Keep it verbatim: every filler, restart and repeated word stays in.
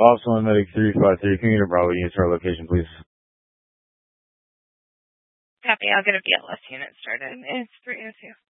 Officer on Medic three five three, can you get a Bravo unit to our location, please? Copy, I'll get a B L S unit started. It's three oh two.